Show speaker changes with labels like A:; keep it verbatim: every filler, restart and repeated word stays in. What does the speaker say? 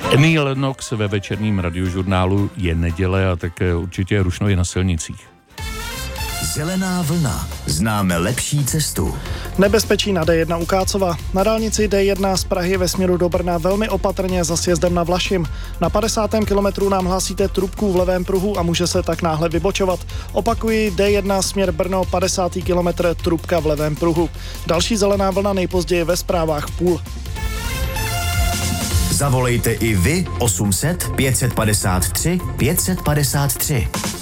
A: Annie Lennox ve večerním radiožurnálu Je neděle a tak určitě rušno i na silnicích.
B: Zelená vlna. Známe lepší cestu.
C: Nebezpečí na D jedna u Kácova. Na dálnici D jedna z Prahy ve směru do Brna velmi opatrně za sjezdem na Vlašim. Na padesátém kilometru nám hlásíte trubku v levém pruhu a může se tak náhle vybočovat. Opakuji, D jedna směr Brno, padesátý kilometr, trubka v levém pruhu. Další zelená vlna nejpozději ve zprávách v půl.
B: Zavolejte i vy osm set pět set padesát tři pět set padesát tři.